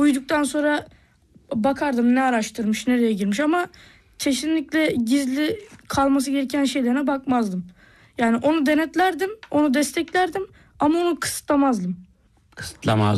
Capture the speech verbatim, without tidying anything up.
Uyuduktan sonra bakardım ne araştırmış, nereye girmiş ama kesinlikle gizli kalması gereken şeylerine bakmazdım. Yani onu denetlerdim, onu desteklerdim ama onu kısıtlamazdım. Kısıtlamaz.